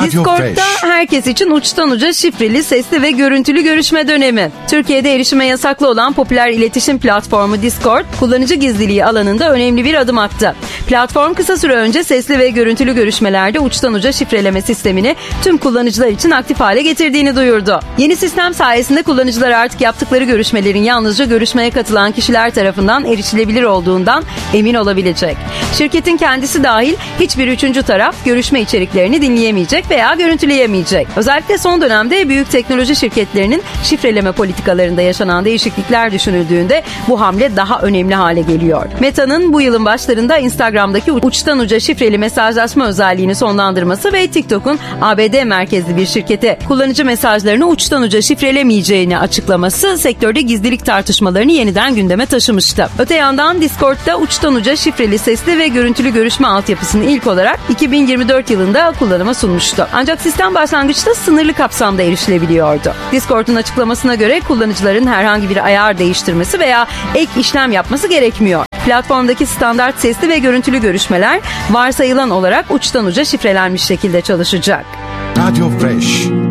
Discord'da herkes için uçtan uca şifreli, sesli ve görüntülü görüşme dönemi. Türkiye'de erişime yasaklı olan popüler iletişim platformu Discord, kullanıcı gizliliği alanında önemli bir adım attı. Platform kısa süre önce sesli ve görüntülü görüşmelerde uçtan uca şifreleme sistemini tüm kullanıcılar için aktif hale getirdiğini duyurdu. Yeni sistem sayesinde kullanıcılar artık yaptıkları görüşmelerin yalnızca görüşmeye katılan kişiler tarafından erişilebilir olduğundan emin olabilecek. Şirketin kendisi dahil hiçbir üçüncü taraf görüşme içeriklerini dinleyemeyecek veya görüntüleyemeyecek. Özellikle son dönemde büyük teknoloji şirketlerinin şifreleme politikalarında yaşanan değişiklikler düşünüldüğünde bu hamle daha önemli hale geliyor. Meta'nın bu yılın başlarında Instagram'daki uçtan uca şifreli mesajlaşma özelliğini sonlandırması ve TikTok'un ABD merkezli bir şirkete kullanıcı mesajlarını uçtan uca şifrelemeyeceğini açıklaması sektörde gizlilik tartışmalarını yeniden gündeme taşımıştı. Öte yandan Discord'da uçtan uca şifreli sesli ve görüntülü görüşme altyapısını ilk olarak 2024 yılında kullanıma sunmuştu. Ancak sistem başlangıçta sınırlı kapsamda erişilebiliyordu. Discord'un açıklamasına göre kullanıcıların herhangi bir ayar değiştirmesi veya ek işlem yapması gerekmiyor. Platformdaki standart sesli ve görüntülü görüşmeler varsayılan olarak uçtan uca şifrelenmiş şekilde çalışacak. Radio Fresh.